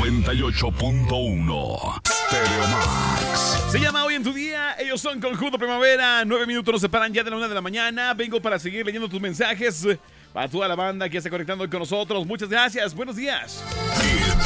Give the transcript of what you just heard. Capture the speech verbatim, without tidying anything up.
noventa y ocho punto uno. Stereo Max. Se llama Hoy en tu Día. Ellos son Conjunto Primavera. Nueve minutos nos separan ya de la una de la mañana. Vengo para seguir leyendo tus mensajes. Para toda la banda que está conectando con nosotros. Muchas gracias. Buenos días.